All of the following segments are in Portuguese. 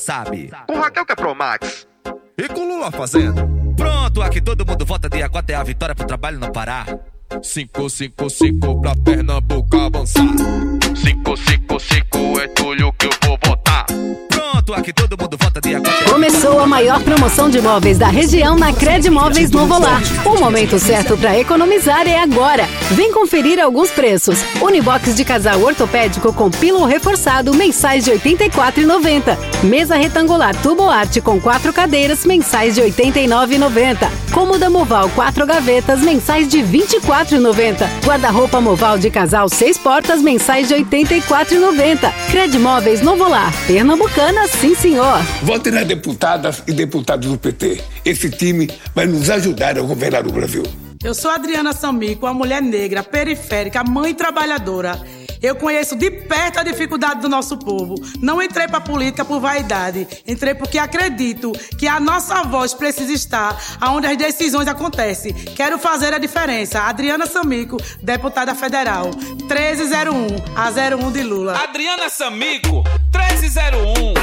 sabe. Com Raquel que é Pro Max. E com Lula fazendo. Pronto, aqui todo mundo vota, dia 4 é a vitória pro trabalho não parar. 555 pra Pernambuco avançar. 555 é Túlio que eu vou votar. Pronto, aqui todo mundo vota, dia 4 é... Começou a maior promoção de móveis da região na Credimóveis Novo Lar. O momento certo para economizar é agora. Vem conferir alguns preços. Unibox de casal ortopédico com pillow reforçado, mensais de R$ 84,90. Mesa retangular Tubo Art com 4 cadeiras, mensais de R$ 89,90. Cômoda Moval 4 gavetas, mensais de R$ 24,90. Guarda-roupa Moval de casal 6 portas, mensais de R$ 84,90. Credimóveis Novo Lar. Pernambucana, sim senhor. Vote nas deputadas e deputados do PT. Esse time vai nos ajudar a governar o Brasil. Eu sou Adriana Samico, uma mulher negra, periférica, mãe trabalhadora. Eu conheço de perto a dificuldade do nosso povo. Não entrei para a política por vaidade. Entrei porque acredito que a nossa voz precisa estar onde as decisões acontecem. Quero fazer a diferença. Adriana Samico, deputada federal. 1301, a 01 de Lula. Adriana Samico, 1301.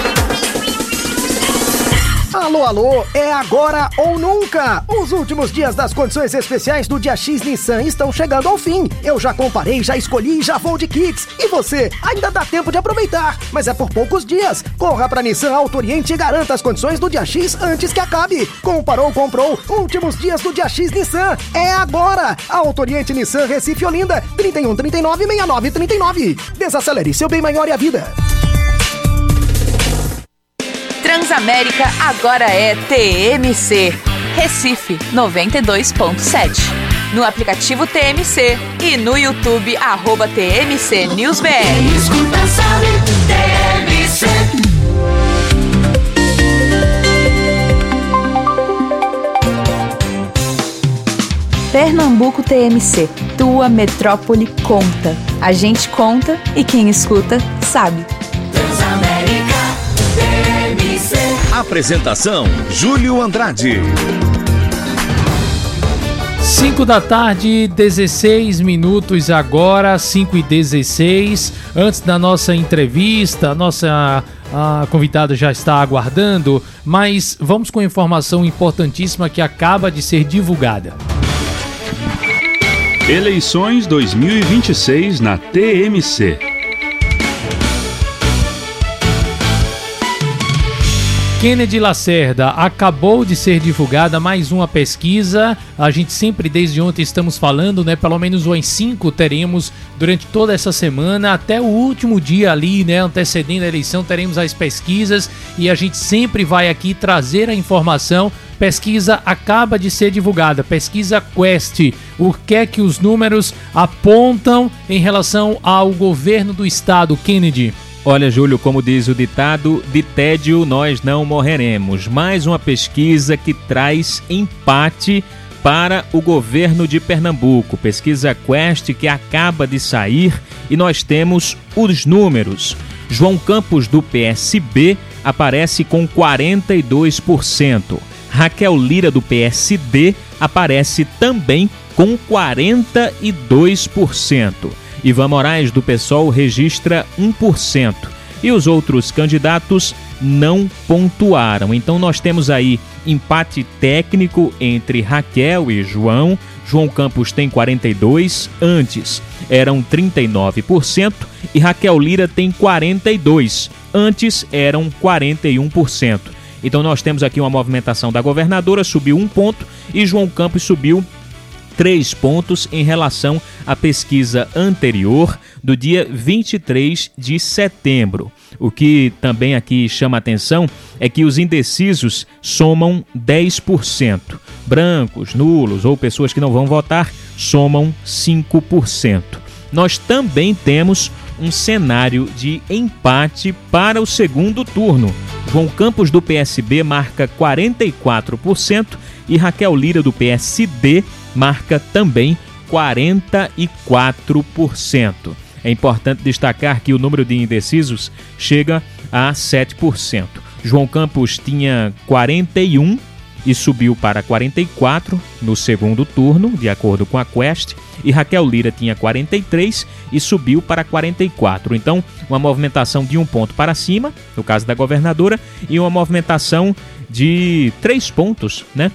Alô, alô, é agora ou nunca! Os últimos dias das condições especiais do Dia X Nissan estão chegando ao fim. Eu já comparei, já escolhi, já vou de kits. E você? Ainda dá tempo de aproveitar, mas é por poucos dias. Corra pra Nissan Auto Oriente e garanta as condições do Dia X antes que acabe. Comparou, comprou. Últimos dias do Dia X Nissan. É agora! Auto Oriente Nissan Recife Olinda, 31 39 69 39. Desacelere seu bem maior e a vida. Transamérica agora é TMC. Recife 92.7. No aplicativo TMC e no YouTube @TMC NewsBR. Quem escuta sabe, TMC. Pernambuco TMC. Tua metrópole conta. A gente conta e quem escuta sabe. Transamérica. Apresentação: Júlio Andrade. 5 da tarde, 16 minutos agora, 5h16. Antes da nossa entrevista, a convidada já está aguardando, mas vamos com informação importantíssima que acaba de ser divulgada. Eleições 2026 na TMC. Kennedy Lacerda, acabou de ser divulgada mais uma pesquisa. A gente sempre desde ontem estamos falando, né? Pelo menos umas 5 teremos durante toda essa semana, até o último dia ali, né? Antecedendo a eleição, teremos as pesquisas e a gente sempre vai aqui trazer a informação. Pesquisa acaba de ser divulgada, pesquisa Quest. O que é que os números apontam em relação ao governo do estado, Kennedy? Olha, Júlio, como diz o ditado, de tédio nós não morreremos. Mais uma pesquisa que traz empate para o governo de Pernambuco. Pesquisa Quest que acaba de sair e nós temos os números. João Campos, do PSB, aparece com 42%. Raquel Lira, do PSD, aparece também com 42%. Ivan Moraes, do PSOL, registra 1%. E os outros candidatos não pontuaram. Então nós temos aí empate técnico entre Raquel e João. João Campos tem 42%, antes eram 39%. E Raquel Lira tem 42%, antes eram 41%. Então nós temos aqui uma movimentação da governadora, subiu 1 ponto, e João Campos subiu 3 pontos em relação à pesquisa anterior do dia 23 de setembro. O que também aqui chama atenção é que os indecisos somam 10%. Brancos, nulos ou pessoas que não vão votar somam 5%. Nós também temos um cenário de empate para o segundo turno. João Campos, do PSB, marca 44% e Raquel Lira, do PSD, marca também 44%. É importante destacar que o número de indecisos chega a 7%. João Campos tinha 41% e subiu para 44 no segundo turno, de acordo com a Quest, e Raquel Lira tinha 43 e subiu para 44. Então, uma movimentação de 1 ponto para cima, no caso da governadora, e uma movimentação de 3 pontos, né?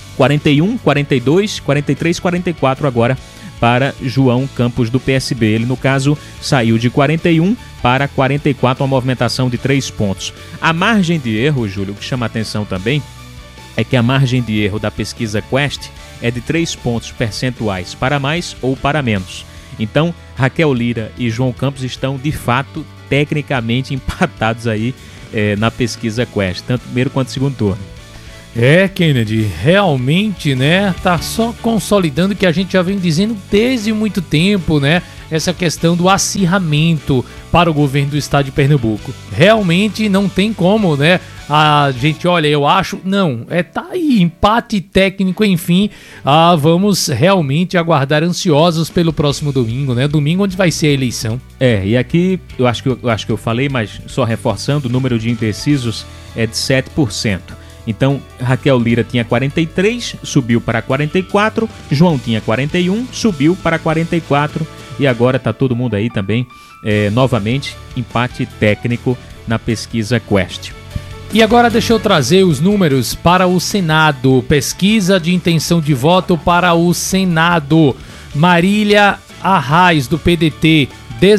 41, 42, 43, 44 agora para João Campos do PSB. Ele, no caso, saiu de 41 para 44, uma movimentação de 3 pontos. A margem de erro, Júlio, o que chama a atenção também, é que a margem de erro da pesquisa Quest é de 3 pontos percentuais para mais ou para menos. Então, Raquel Lira e João Campos estão, de fato, tecnicamente empatados aí na pesquisa Quest, tanto primeiro quanto segundo turno. Kennedy, realmente, né, tá só consolidando o que a gente já vem dizendo desde muito tempo, né, essa questão do acirramento para o governo do estado de Pernambuco. Realmente não tem como, né, a gente, olha, eu acho, não, tá aí, empate técnico, enfim, vamos realmente aguardar ansiosos pelo próximo domingo, né, domingo onde vai ser a eleição. E aqui, eu acho que eu falei, mas só reforçando, o número de indecisos é de 7%. Então, Raquel Lira tinha 43, subiu para 44, João tinha 41, subiu para 44 e agora está todo mundo aí também, novamente, empate técnico na pesquisa Quest. E agora deixa eu trazer os números para o Senado, pesquisa de intenção de voto para o Senado. Marília Arraes, do PDT,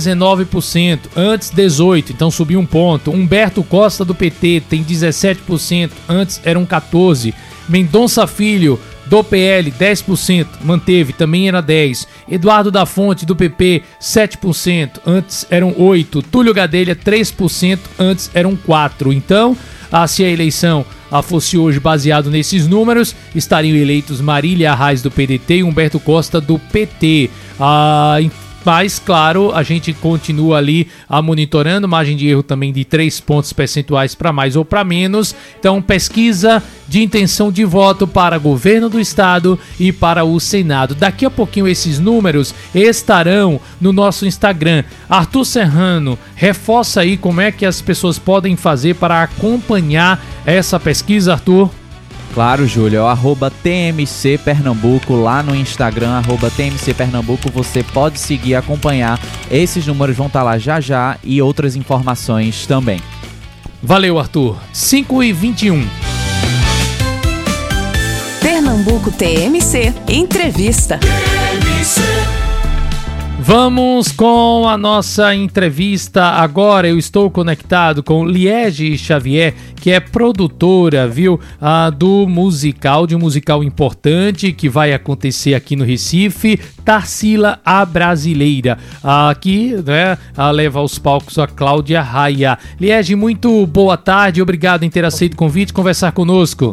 19%, antes 18%, então subiu 1 ponto. Humberto Costa, do PT, tem 17%, antes eram 14%. Mendonça Filho, do PL, 10%, manteve, também era 10%. Eduardo da Fonte, do PP, 7%, antes eram 8%. Túlio Gadelha, 3%, antes eram 4%. Então, se a eleição fosse hoje baseado nesses números, estariam eleitos Marília Arraes, do PDT, e Humberto Costa, do PT. Mas, claro, a gente continua ali monitorando, margem de erro também de 3 pontos percentuais para mais ou para menos. Então, pesquisa de intenção de voto para governo do estado e para o Senado. Daqui a pouquinho esses números estarão no nosso Instagram. Arthur Serrano, reforça aí como é que as pessoas podem fazer para acompanhar essa pesquisa, Arthur. Claro, Júlio, @TMC Pernambuco, lá no Instagram, @TMC Pernambuco, você pode seguir e acompanhar. Esses números vão estar lá já e outras informações também. Valeu, Arthur. 5h21. Pernambuco TMC, entrevista. Vamos com a nossa entrevista agora. Eu estou conectado com Liege Xavier, que é produtora, viu, do musical, de um musical importante que vai acontecer aqui no Recife, Tarsila a Brasileira, que, né, leva aos palcos a Cláudia Raia. Liege, muito boa tarde, obrigado em ter aceito o convite, conversar conosco.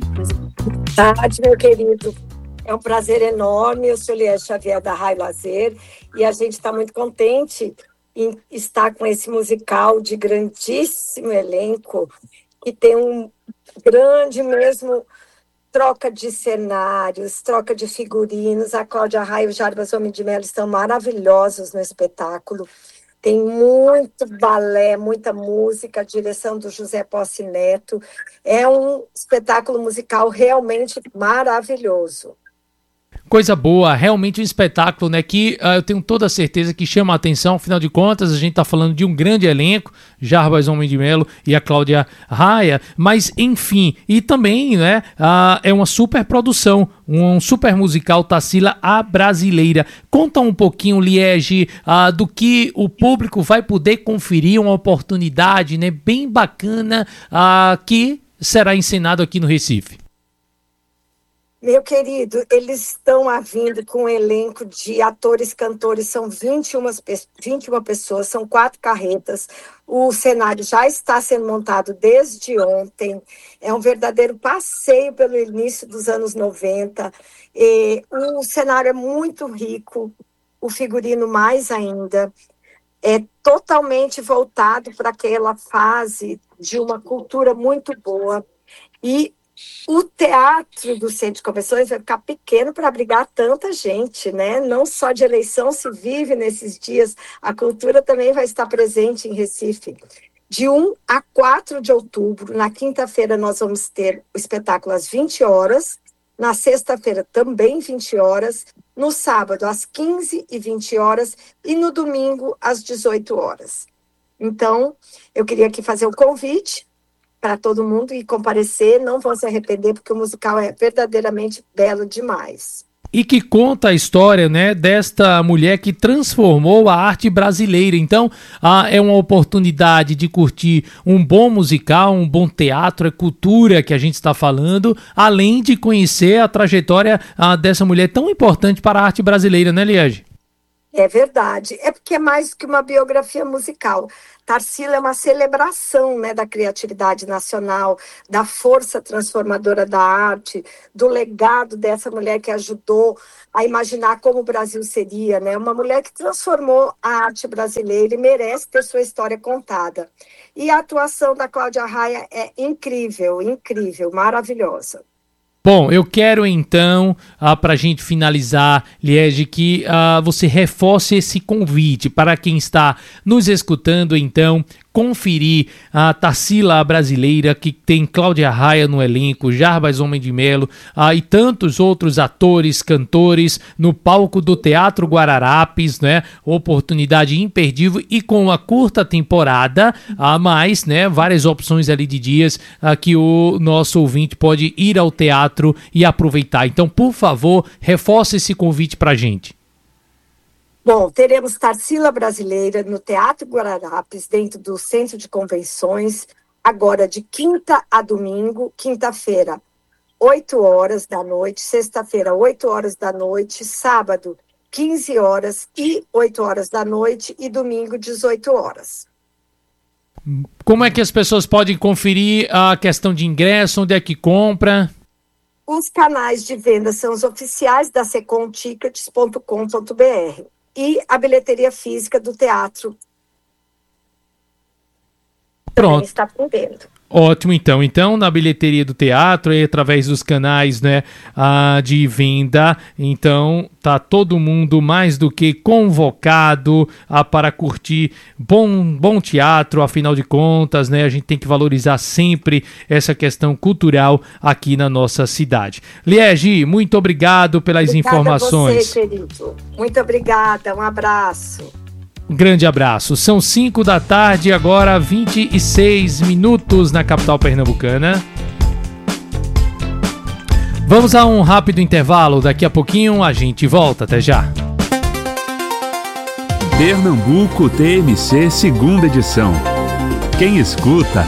Boa tarde, meu querido. É um prazer enorme, eu sou Liege Xavier da Raio Lazer e a gente está muito contente em estar com esse musical de grandíssimo elenco que tem um grande mesmo troca de cenários, troca de figurinos. A Cláudia Raia e o Jarbas Homem de Melo estão maravilhosos no espetáculo. Tem muito balé, muita música, a direção do José Posse Neto. É um espetáculo musical realmente maravilhoso. Coisa boa, realmente um espetáculo, né, que eu tenho toda a certeza que chama a atenção. Afinal de contas, a gente tá falando de um grande elenco, Jarbas Homem de Melo e a Cláudia Raia, mas enfim, e também, né, é uma super produção, um super musical, Tarsila a Brasileira. Conta um pouquinho, Liege, do que o público vai poder conferir, uma oportunidade, né, bem bacana, que será encenado aqui no Recife. Meu querido, eles estão vindo com um elenco de atores, cantores, são 21 pessoas, são 4 carretas. O cenário já está sendo montado desde ontem. É um verdadeiro passeio pelo início dos anos 90. O cenário é muito rico, o figurino mais ainda. É totalmente voltado para aquela fase de uma cultura muito boa. E o teatro do Centro de Convenções vai ficar pequeno para abrigar tanta gente, né? Não só de eleição se vive nesses dias, a cultura também vai estar presente em Recife. De 1 a 4 de outubro, na quinta-feira nós vamos ter o espetáculo às 20 horas, na sexta-feira também 20 horas, no sábado às 15 e 20 horas e no domingo às 18 horas. Então, eu queria aqui fazer o convite para todo mundo ir comparecer, não vão se arrepender, porque o musical é verdadeiramente belo demais. E que conta a história, né, desta mulher que transformou a arte brasileira. Então, é uma oportunidade de curtir um bom musical, um bom teatro, é cultura que a gente está falando, além de conhecer a trajetória dessa mulher tão importante para a arte brasileira, né, Liege? É verdade, é porque é mais que uma biografia musical. Tarsila é uma celebração, né, da criatividade nacional, da força transformadora da arte, do legado dessa mulher que ajudou a imaginar como o Brasil seria, né? Uma mulher que transformou a arte brasileira e merece ter sua história contada. E a atuação da Cláudia Raia é incrível, incrível, maravilhosa. Bom, eu quero então, para a gente finalizar, Liege, que você reforce esse convite para quem está nos escutando, então, conferir a Tarsila Brasileira, que tem Cláudia Raia no elenco, Jarbas Homem de Melo e tantos outros atores, cantores no palco do Teatro Guararapes, né? Oportunidade imperdível e com uma curta temporada, mais, né? Várias opções ali de dias que o nosso ouvinte pode ir ao teatro e aproveitar. Então, por favor, reforce esse convite pra gente. Bom, teremos Tarsila Brasileira no Teatro Guararapes, dentro do Centro de Convenções, agora de quinta a domingo, quinta-feira, 8 horas da noite, sexta-feira, 8 horas da noite, sábado, 15 horas e 8 horas da noite e domingo, 18 horas. Como é que as pessoas podem conferir a questão de ingresso, onde é que compra? Os canais de venda são os oficiais da secomtickets.com.br. E a bilheteria física do teatro. Pronto. Está vendendo. Ótimo, então. Então, na bilheteria do teatro e através dos canais, né, de venda, então tá todo mundo mais do que convocado para curtir bom teatro. Afinal de contas, né, a gente tem que valorizar sempre essa questão cultural aqui na nossa cidade. Liege, muito obrigado pelas informações. A você, querido. Muito obrigada, um abraço. Um grande abraço. São 5 da tarde, agora 26 minutos na capital pernambucana. Vamos a um rápido intervalo. Daqui a pouquinho a gente volta. Até já. Pernambuco TMC, segunda edição. Quem escuta